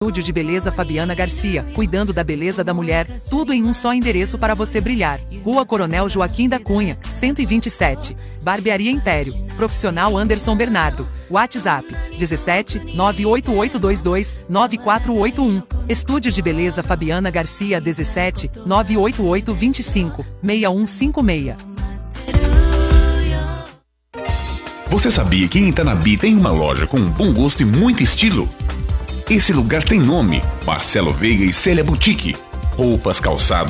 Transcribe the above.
Estúdio de Beleza Fabiana Garcia, cuidando da beleza da mulher, tudo em um só endereço para você brilhar. Rua Coronel Joaquim da Cunha, 127. Barbearia Império. Profissional Anderson Bernardo. WhatsApp, 17 98822 9481. Estúdio de Beleza Fabiana Garcia, 17 98825 6156. Você sabia que em Itanabi tem uma loja com bom gosto e muito estilo? Esse lugar tem nome: Marcelo Veiga e Célia Boutique. Roupas, calçados